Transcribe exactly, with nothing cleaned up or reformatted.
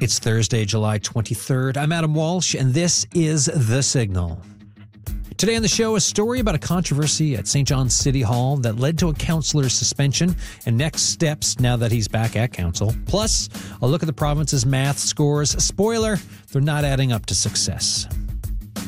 It's Thursday, July twenty-third. I'm Adam Walsh, and this is The Signal. Today on the show, a story about a controversy at Saint John's City Hall that led to a councillor's suspension and next steps now that he's back at council. Plus, a look at the province's math scores. Spoiler, they're not adding up to success.